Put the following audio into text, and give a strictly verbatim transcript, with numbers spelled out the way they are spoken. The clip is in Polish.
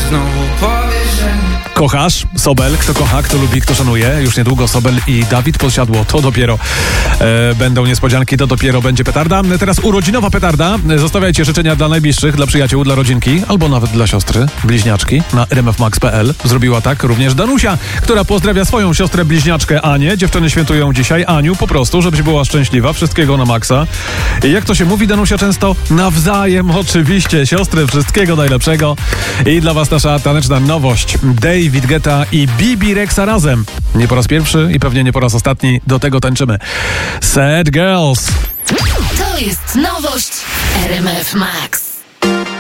znowu powiesz, że Kochasz? Sobel, kto kocha, kto lubi, kto szanuje. Już niedługo Sobel i Dawid Podsiadło. To dopiero e, będą niespodzianki, to dopiero będzie petarda. Teraz urodzinowa petarda. Zostawiajcie życzenia dla najbliższych, dla przyjaciół, dla rodzinki, albo nawet dla siostry, bliźniaczki na r m f max kropka p l. Zrobiła tak również Danusia, która pozdrawia swoją siostrę bliźniaczkę Anię. Dziewczyny świętują dzisiaj. Aniu, po prostu, żebyś była szczęśliwa. Wszystkiego na maksa. I jak to się mówi, Danusia, często nawzajem, oczywiście. Siostry, wszystkiego najlepszego. I dla was nasza taneczna nowość. David Guetta i Bibi Rexa razem. Nie po raz pierwszy i pewnie nie po raz ostatni do tego tańczymy. Sad Girls. To jest nowość R M F Max.